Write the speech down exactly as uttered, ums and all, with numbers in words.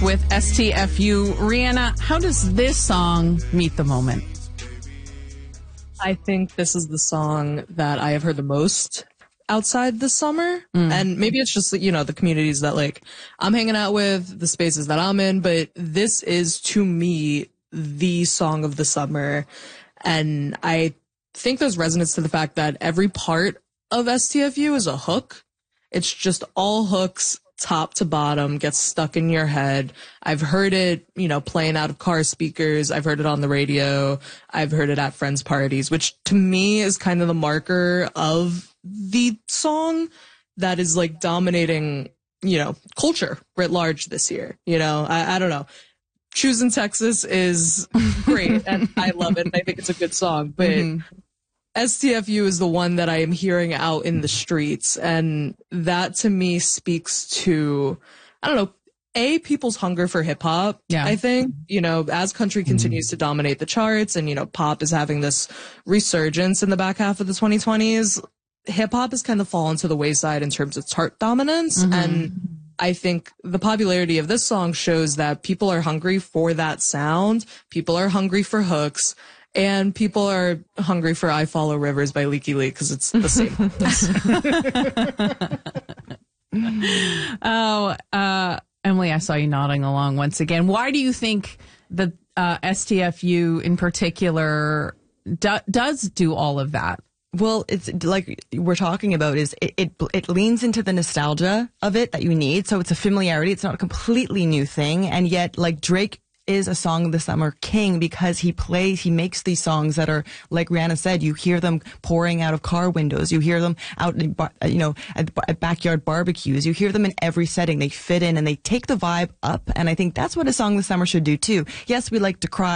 with S T F U. Rihanna, how does this song meet the moment? I think this is the song that I have heard the most outside the summer. Mm. And maybe it's just, you know, the communities that like I'm hanging out with, the spaces that I'm in, but this is to me the song of the summer. And I think there's resonance to the fact that every part of S T F U is a hook. It's just all hooks, top to bottom, gets stuck in your head. I've heard it, you know, playing out of car speakers. I've heard it on the radio. I've heard it at friends' parties, which to me is kind of the marker of the song that is like dominating, you know, culture writ large this year. You know, I, I don't know. Choosing Texas is great and I love it and I think it's a good song, but mm-hmm. S T F U is the one that I am hearing out in the streets, and that to me speaks to, I don't know, A, people's hunger for hip hop. Yeah. I think, you know, as country continues to dominate the charts and, you know, pop is having this resurgence in the back half of the twenty twenties, hip hop has kind of fallen to the wayside in terms of chart dominance. Mm-hmm. And I think the popularity of this song shows that people are hungry for that sound. People are hungry for hooks. And people are hungry for I Follow Rivers by Leaky Leak because it's the same. oh, uh, Emily, I saw you nodding along once again. Why do you think that uh, S T F U in particular do- does do all of that? Well, it's like we're talking about is it, it it leans into the nostalgia of it that you need. So it's a familiarity. It's not a completely new thing. And yet, like Drake is a Song of the Summer king because he plays, he makes these songs that are, like Rihanna said, you hear them pouring out of car windows. You hear them out, in, you know, at, at backyard barbecues. You hear them in every setting. They fit in and they take the vibe up. And I think that's what a Song of the Summer should do too. Yes, we like to cry.